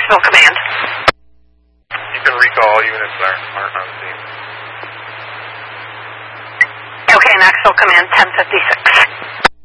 Knoxville Command. You can recall all units there. Aren't on scene. Okay, Knoxville Command, 1056.